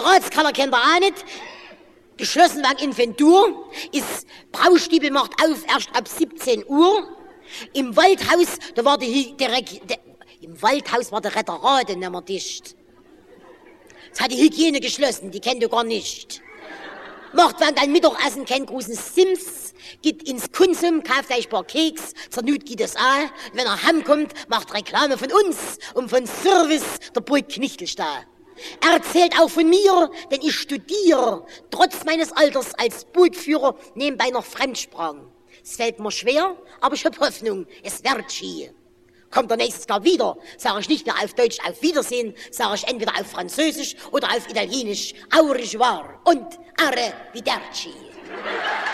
Ratskeller kennt ihr auch nicht. Geschlossen wegen Inventur. Ist Braustübel macht auf erst ab 17 Uhr. Im Waldhaus, da war im Waldhaus war der Retterade nicht mehr dicht. Das hat die Hygiene geschlossen, die kennt ihr gar nicht. Macht während ein Mittagessen keinen großen Sims, geht ins Konsum, kauft euch ein paar Keks, zur Not geht es auch. Wenn er heimkommt, macht Reklame von uns und von Service der Burg Knechtelstahl. Er erzählt auch von mir, denn ich studiere, trotz meines Alters als Burgführer, nebenbei noch Fremdsprachen. Es fällt mir schwer, aber ich habe Hoffnung, es wird schön. Kommt er nächstes Jahr wieder, sage ich nicht mehr auf Deutsch auf Wiedersehen, sage ich entweder auf Französisch oder auf Italienisch au revoir und arrivederci.